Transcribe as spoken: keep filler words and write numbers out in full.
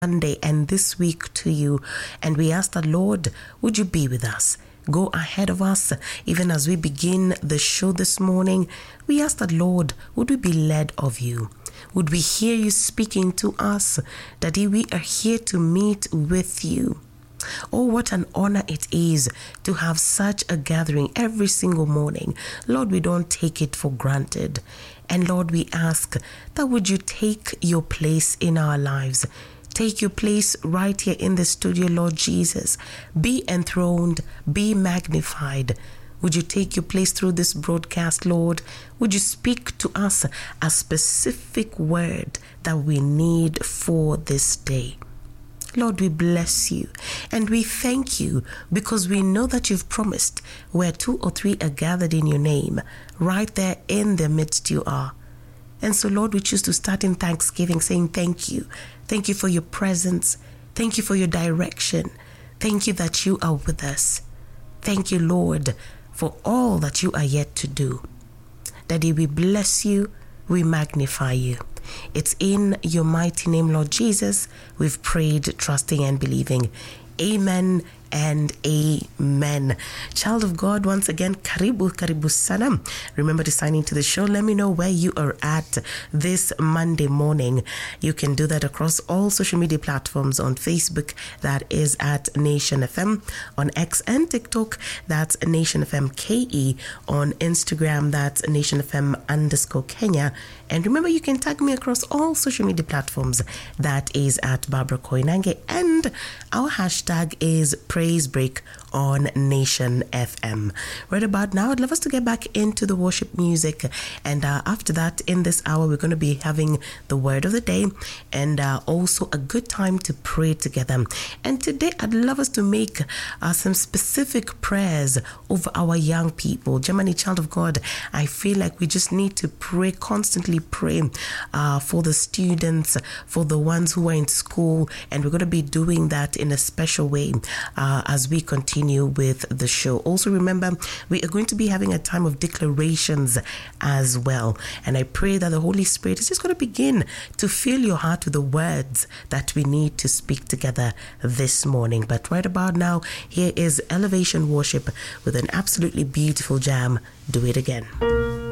Monday and this week to you. And we ask that, Lord, would you be with us? Go ahead of us, even as we begin the show this morning. We ask that, Lord, would we be led of you? Would we hear you speaking to us? Daddy, we are here to meet with you. Oh, what an honor it is to have such a gathering every single morning. Lord, we don't take it for granted. And Lord, we ask that would you take your place in our lives. Take your place right here in the studio, Lord Jesus. Be enthroned, be magnified. Would you take your place through this broadcast, Lord? Would you speak to us a specific word that we need for this day? Lord, we bless you and we thank you because we know that you've promised where two or three are gathered in your name, right there in their midst you are. And so, Lord, we choose to start in thanksgiving, saying thank you. Thank you for your presence. Thank you for your direction. Thank you that you are with us. Thank you, Lord, for all that you are yet to do. Daddy, we bless you. We magnify you. It's in your mighty name, Lord Jesus, we've prayed, trusting and believing. Amen and amen. Child of God, once again, karibu, karibu sana. Remember to sign into the show. Let me know where you are at this Monday morning. You can do that across all social media platforms. On Facebook, that is at Nation F M. On X and TikTok, that's Nation F M K E. On Instagram, that's Nation F M underscore Kenya. And remember, you can tag me across all social media platforms. That is at Barbara Koinange. And our hashtag is Praise Break on Nation F M. Right about now, I'd love us to get back into the worship music. And uh, after that, in this hour, we're going to be having the word of the day and uh, also a good time to pray together. And today, I'd love us to make uh, some specific prayers over our young people. Germany, child of God, I feel like we just need to pray, constantly pray uh, for the students, for the ones who are in school. And we're going to be doing that in a special way uh, as we continue with the show. Also, remember, we are going to be having a time of declarations as well. And I pray that the Holy Spirit is just going to begin to fill your heart with the words that we need to speak together this morning. But right about now, here is Elevation Worship with an absolutely beautiful jam. Do it again.